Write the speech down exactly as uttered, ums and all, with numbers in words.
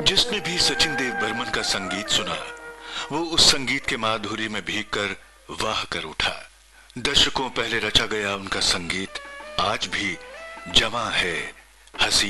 जिसने भी सचिन देव बर्मन का संगीत सुना, वो उस संगीत के माधुरी में भीगकर वाह कर उठा। दशकों पहले रचा गया उनका संगीत आज भी जवां है, हसी